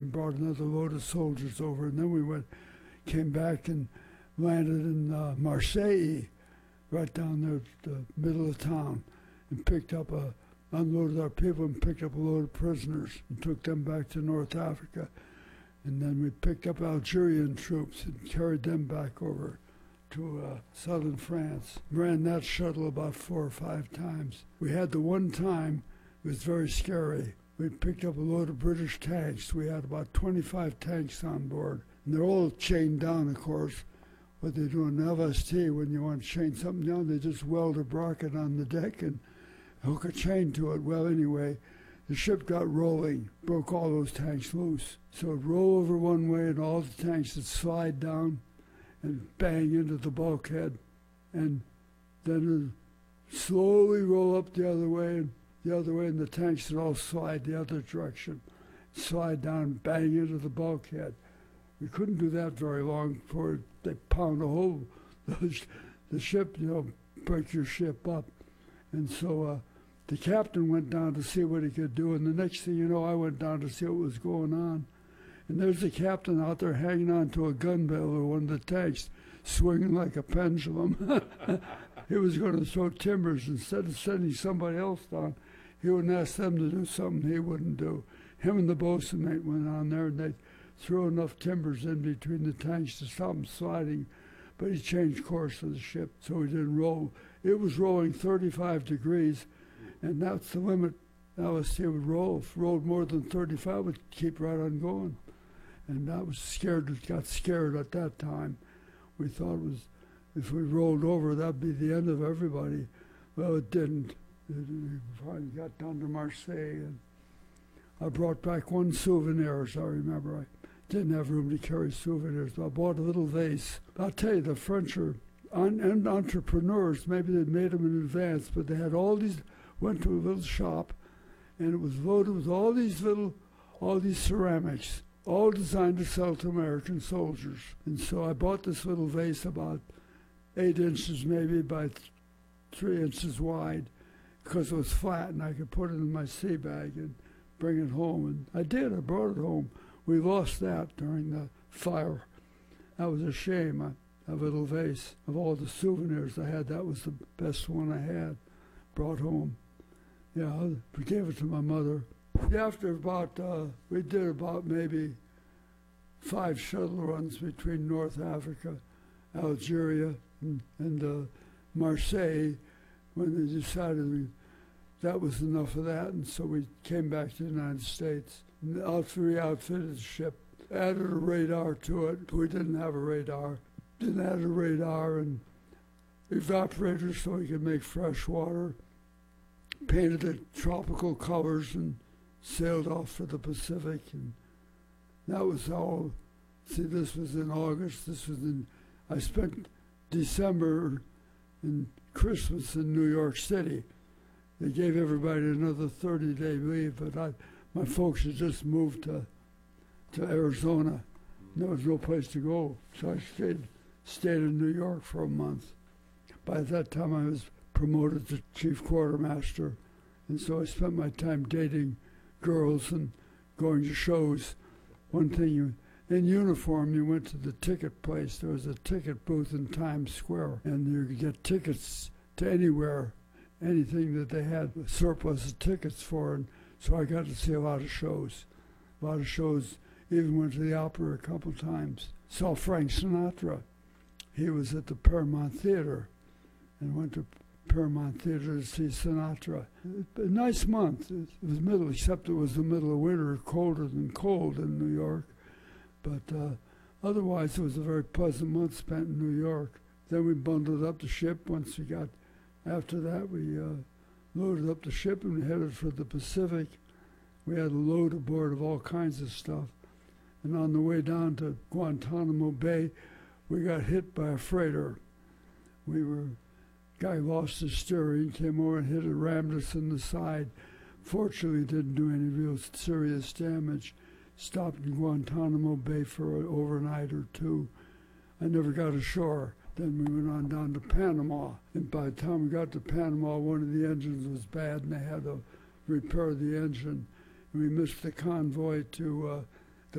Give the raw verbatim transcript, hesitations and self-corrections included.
and brought another load of soldiers over. And then we went, came back and landed in uh, Marseille, right down there at the middle of town, and picked up a, unloaded our people and picked up a load of prisoners and took them back to North Africa. And then we picked up Algerian troops and carried them back over to uh, southern France. Ran that shuttle about four or five times. We had the one time, it was very scary. We picked up a load of British tanks. We had about twenty-five tanks on board. And they're all chained down, of course. What they do in L S T, when you want to chain something down, they just weld a bracket on the deck and hook a chain to it. Well, anyway, the ship got rolling, broke all those tanks loose. So it'd roll over one way and all the tanks would slide down and bang into the bulkhead. And then it'd slowly roll up the other way and the other way, and the tanks would all slide the other direction. Slide down and bang into the bulkhead. We couldn't do that very long before they pound a hole, the ship, you know, break your ship up. And so uh, the captain went down to see what he could do, and the next thing you know, I went down to see what was going on. And there's the captain out there hanging on to a gun barrel or one of the tanks, swinging like a pendulum. He was going to throw timbers. Instead of sending somebody else down, he wouldn't ask them to do something he wouldn't do. Him and the bosun mate went on there, and they threw enough timbers in between the tanks to stop them sliding, but he changed course of the ship so he didn't roll. It was rolling thirty-five degrees, and that's the limit L S T would roll. If it rolled more than thirty-five, it would keep right on going. And that was scared, it got scared at that time. We thought it was, if we rolled over, that'd be the end of everybody. Well, it didn't. It, it finally got down to Marseille, and I brought back one souvenir, as I remember. I didn't have room to carry souvenirs, but I bought a little vase. I'll tell you, the French are un- and entrepreneurs. Maybe they made them in advance, but they had all these, went to a little shop, and it was loaded with all these little, all these ceramics, all designed to sell to American soldiers. And so I bought this little vase about eight inches maybe by th- three inches wide, because it was flat, and I could put it in my sea bag and bring it home. And I did, I brought it home. We lost that during the fire. That was a shame. I, a little vase of all the souvenirs I had, that was the best one I had, brought home. Yeah, I gave it to my mother. After about, uh, we did about maybe five shuttle runs between North Africa, Algeria, and, and uh, Marseille, when they decided we, that was enough of that, and so we came back to the United States. We outfitted the ship, added a radar to it. We didn't have a radar. Didn't add a radar and evaporators so we could make fresh water. Painted it tropical colors and sailed off for the Pacific. And that was all. See, this was in August. This was in, I spent December and Christmas in New York City. They gave everybody another thirty-day leave, but I, my folks had just moved to to Arizona. And there was no place to go, so I stayed stayed in New York for a month. By that time, I was promoted to chief quartermaster, and so I spent my time dating girls and going to shows. One thing, you, in uniform, you went to the ticket place. There was a ticket booth in Times Square, and you could get tickets to anywhere, anything that they had a surplus of tickets for. And so I got to see a lot of shows, a lot of shows. Even went to the opera a couple times. Saw Frank Sinatra. He was at the Paramount Theater, and went to Paramount Theater to see Sinatra. A nice month. It was middle, except it was the middle of winter, colder than cold in New York. But uh, otherwise, it was a very pleasant month spent in New York. Then we bundled up the ship. Once we got, after that, we uh, loaded up the ship and we headed for the Pacific. We had a load aboard of all kinds of stuff. And on the way down to Guantanamo Bay, we got hit by a freighter. We were, guy lost his steering, came over and hit it, rammed us in the side. Fortunately, didn't do any real serious damage. Stopped in Guantanamo Bay for an overnight or two. I never got ashore. Then we went on down to Panama. And by the time we got to Panama, one of the engines was bad, and they had to repair the engine. And we missed the convoy to uh,